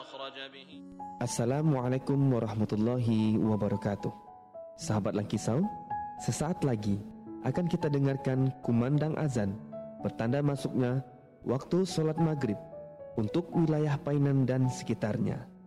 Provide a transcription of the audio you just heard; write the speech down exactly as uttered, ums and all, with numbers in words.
أخرج به. Assalamualaikum warahmatullahi wabarakatuh. Sahabat Langkisau, sesaat lagi akan kita dengarkan kumandang azan bertanda masuknya waktu solat maghrib untuk wilayah Painan dan sekitarnya.